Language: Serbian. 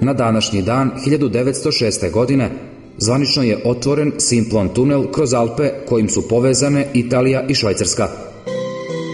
Na današnji dan 1906. godine zvanično je otvoren Simplon tunel kroz Alpe kojim su povezane Italija i Švajcarska.